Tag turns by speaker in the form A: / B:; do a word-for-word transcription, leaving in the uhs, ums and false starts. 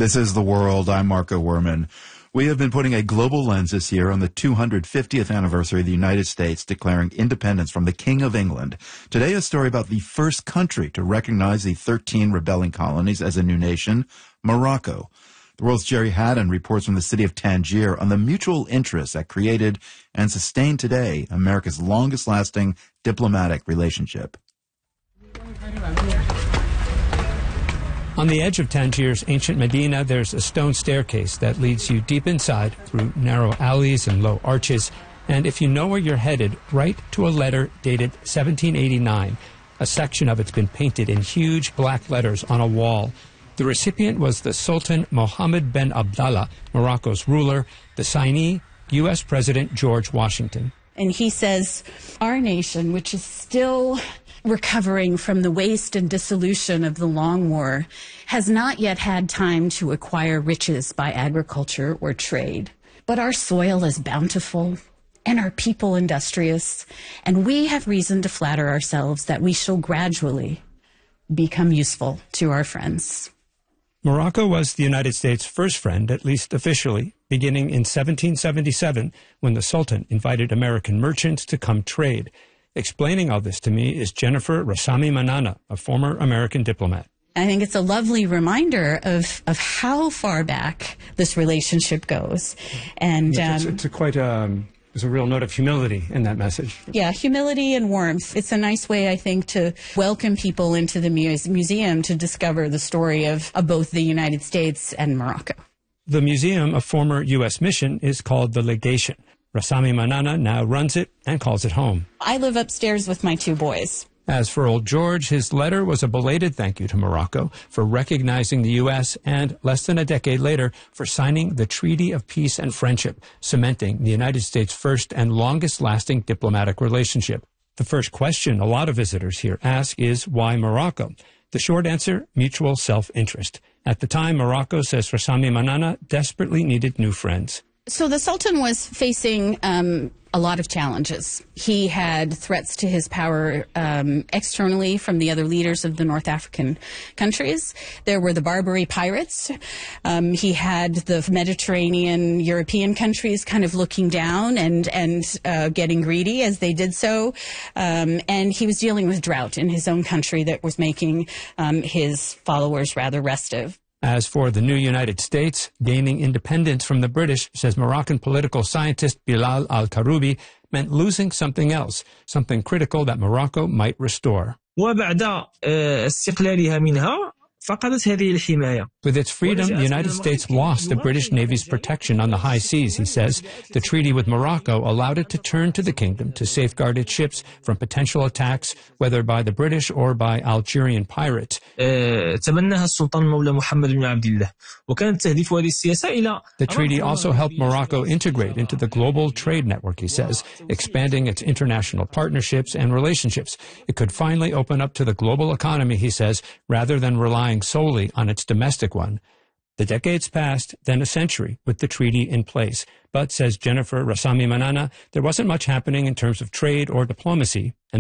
A: This is The World. I'm Marco Werman. We have been putting a global lens this year on the two hundred fiftieth anniversary of the United States declaring independence from the King of England. Today, a story about the first country to recognize the thirteen rebelling colonies as a new nation, Morocco. The World's Jerry Haddon reports from the city of Tangier on the mutual interests that created and sustained today America's longest-lasting diplomatic relationship.
B: On the edge of Tangier's ancient Medina, there's a stone staircase that leads you deep inside through narrow alleys and low arches, and if you know where you're headed, right to a letter dated seventeen eighty-nine. A section of it's been painted in huge black letters on a wall. The recipient was the Sultan Mohammed bin Abdallah, Morocco's ruler, the signee, U S President George Washington.
C: And he says, our nation, which is still recovering from the waste and dissolution of the long war, has not yet had time to acquire riches by agriculture or trade. But our soil is bountiful and our people industrious, and we have reason to flatter ourselves that we shall gradually become useful to our friends.
B: Morocco was the United States' first friend, at least officially, beginning in seventeen seventy-seven, when the Sultan invited American merchants to come trade. Explaining all this to me is Jennifer Rassamy Manana, a former American diplomat.
C: I think it's a lovely reminder of, of how far back this relationship goes. And um,
B: it's, it's a quite um, there's a real note of humility in that message.
C: Yeah, humility and warmth. It's a nice way, I think, to welcome people into the muse museum to discover the story of, of both the United States and Morocco.
B: The museum, a former U S mission, is called the Legation. Rassamy Manana now runs it and calls it home.
C: I live upstairs with my two boys.
B: As for old George, his letter was a belated thank you to Morocco for recognizing the U S and, less than a decade later, for signing the Treaty of Peace and Friendship, cementing the United States' first and longest-lasting diplomatic relationship. The first question a lot of visitors here ask is, why Morocco? The short answer, mutual self-interest. At the time, Morocco, says Rassamy Manana, desperately needed new friends.
C: So the Sultan was facing um, a lot of challenges. He had threats to his power um, externally from the other leaders of the North African countries. There were the Barbary pirates. Um, he had the Mediterranean European countries kind of looking down and, and uh, getting greedy as they did so. Um, and he was dealing with drought in his own country that was making um, his followers rather restive.
B: As for the new United States, gaining independence from the British, says Moroccan political scientist Bilal al-Karoubi, meant losing something else, something critical that Morocco might restore.
D: وبعد استقلالها منها فقدت هذه الحماية.
B: With its freedom, the United States lost the British Navy's protection on the high seas, he says. The treaty with Morocco allowed it to turn to the kingdom to safeguard its ships from potential attacks, whether by the British or by Algerian pirates.
D: تبناها السلطان مولى محمد بن عبد الله وكانت تهدف هذه السياسة إلى.
B: The treaty also helped Morocco integrate into the global trade network, he says, expanding its international partnerships and relationships. It could finally open up to the global economy, he says, rather than relying solely on its domestic one. The decades passed, then a century, with the treaty in place. But, says Jennifer Rassamy Manana, there wasn't much happening in terms of trade or diplomacy. And